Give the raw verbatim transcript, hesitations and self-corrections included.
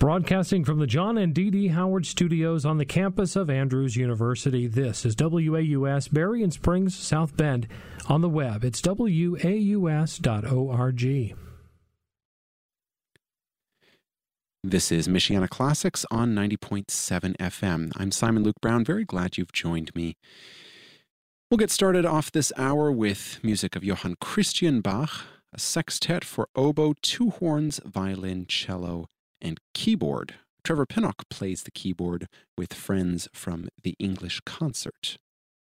Broadcasting from the John and Dee Dee Howard Studios on the campus of Andrews University, this is W A U S, Berrien Springs, South Bend. On the web, it's W A U S dot org. This is Michiana Classics on ninety point seven F M. I'm Simon Luke Brown. Very glad you've joined me. We'll get started off this hour with music of Johann Christian Bach, a sextet for oboe, two horns, violin, cello, and keyboard. Trevor Pinnock plays the keyboard with friends from the English Concert.